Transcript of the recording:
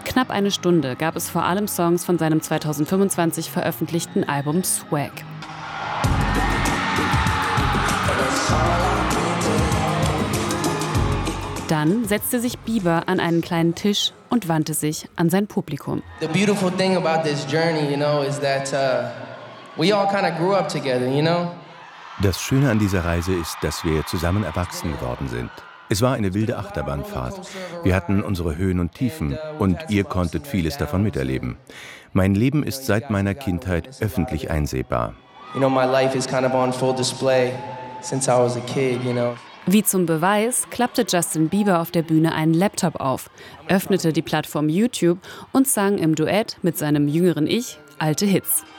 knapp eine Stunde gab es vor allem Songs von seinem 2025 veröffentlichten Album Swag. Dann setzte sich Bieber an einen kleinen Tisch und wandte sich an sein Publikum. The beautiful thing about this journey, is that we all kind of grew up together, Das Schöne an dieser Reise ist, dass wir zusammen erwachsen geworden sind. Es war eine wilde Achterbahnfahrt. Wir hatten unsere Höhen und Tiefen und ihr konntet vieles davon miterleben. Mein Leben ist seit meiner Kindheit öffentlich einsehbar. My life is kind of on full display since I was a kid, Wie zum Beweis klappte Justin Bieber auf der Bühne einen Laptop auf, öffnete die Plattform YouTube und sang im Duett mit seinem jüngeren Ich alte Hits.